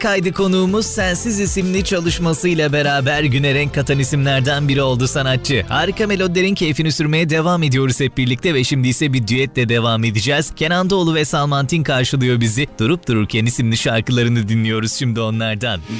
kaydı konuğumuz Sensiz isimli çalışmasıyla beraber güne renk katan isimlerden biri oldu sanatçı. Harika melodilerin keyfini sürmeye devam ediyoruz hep birlikte ve şimdi ise bir düetle devam edeceğiz. Kenan Doğulu ve Salman Tin karşılıyor bizi. Durup dururken isimli şarkılarını dinliyoruz şimdi onlardan.